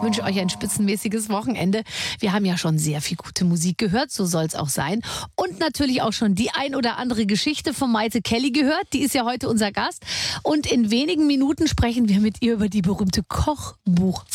Ich wünsche euch ein spitzenmäßiges Wochenende. Wir haben ja schon sehr viel gute Musik gehört, so soll es auch sein. Und natürlich auch schon die ein oder andere Geschichte von Maite Kelly gehört. Die ist ja heute unser Gast. Und in wenigen Minuten sprechen wir mit ihr über die berühmte Kochbuch